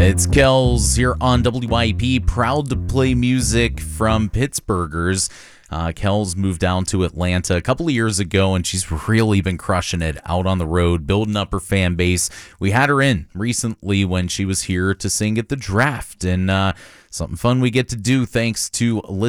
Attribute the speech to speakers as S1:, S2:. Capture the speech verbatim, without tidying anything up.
S1: It's Kells here on W Y P, proud to play music from Pittsburghers. Uh, Kells moved down to Atlanta a couple of years ago, and she's really been crushing it out on the road, building up her fan base. We had her in recently when she was here to sing at the draft, and uh, something fun we get to do thanks to